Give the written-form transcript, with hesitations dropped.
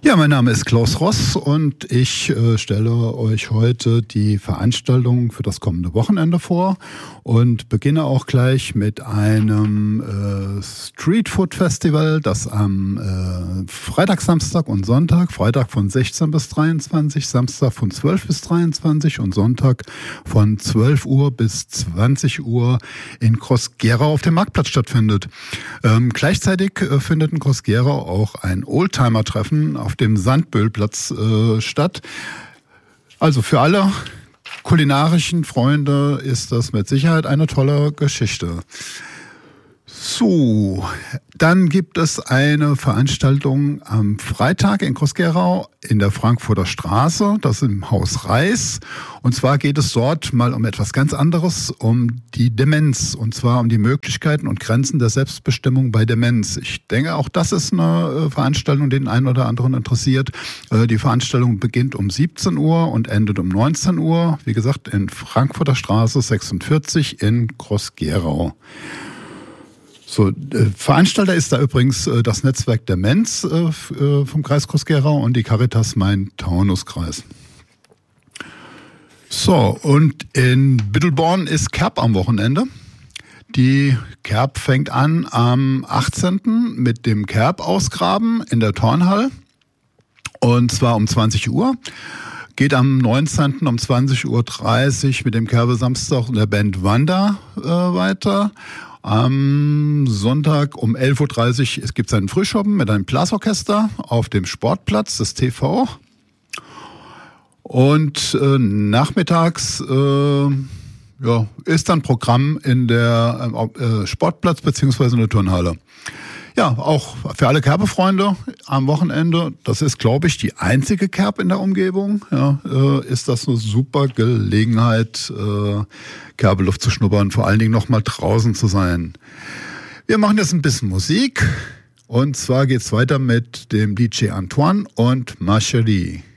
Ja, mein Name ist Klaus Ross und ich stelle euch heute die Veranstaltung für das kommende Wochenende vor und beginne auch gleich mit einem Street Food Festival, das am Freitag, Samstag und Sonntag, Freitag von 16 bis 23, Samstag von 12 bis 23 und Sonntag von 12 Uhr bis 20 Uhr in Groß-Gerau auf dem Marktplatz stattfindet. Gleichzeitig findet in Groß-Gerau auch ein Oldtimer-Treffen auf dem Sandböhlplatz statt. Also für alle kulinarischen Freunde ist das mit Sicherheit eine tolle Geschichte. So, dann gibt es eine Veranstaltung am Freitag in Groß-Gerau in der Frankfurter Straße, das ist im Haus Reis. Und zwar geht es dort mal um etwas ganz anderes, um die Demenz. Und zwar um die Möglichkeiten und Grenzen der Selbstbestimmung bei Demenz. Ich denke, auch das ist eine Veranstaltung, die den einen oder anderen interessiert. Die Veranstaltung beginnt um 17 Uhr und endet um 19 Uhr. Wie gesagt, in Frankfurter Straße 46 in Groß-Gerau. So, Veranstalter ist da übrigens das Netzwerk Demenz vom Kreis Groß-Gerau und die Caritas Main-Taunus-Kreis. So, und in Bittelborn ist Kerb am Wochenende. Die Kerb fängt an am 18. mit dem Kerb-Ausgraben in der Turnhalle und zwar um 20 Uhr. Geht am 19. um 20.30 Uhr mit dem Kerbe-Samstag und der Band Wanda weiter. Am Sonntag um 11.30 Uhr gibt es einen Frühschoppen mit einem Blasorchester auf dem Sportplatz des TV. Und nachmittags ist dann Programm in der Sportplatz bzw. in der Turnhalle. Ja, auch für alle Kerbefreunde am Wochenende, das ist, glaube ich, die einzige Kerb in der Umgebung, ist das eine super Gelegenheit, Kerbeluft zu schnuppern, vor allen Dingen noch mal draußen zu sein. Wir machen jetzt ein bisschen Musik und zwar geht's weiter mit dem DJ Antoine und Marcherie.